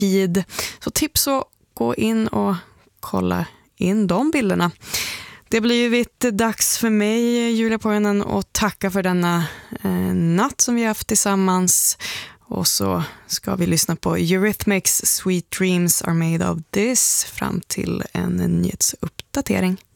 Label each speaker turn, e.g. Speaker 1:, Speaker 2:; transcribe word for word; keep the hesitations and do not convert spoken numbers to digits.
Speaker 1: feed. Så tips att gå in och kolla in de bilderna. Det har blivit dags för mig, Julia Pohjonen, att tacka för denna eh, natt som vi har haft tillsammans. Och så ska vi lyssna på Eurythmics Sweet Dreams Are Made of This fram till en nyhetsuppdatering.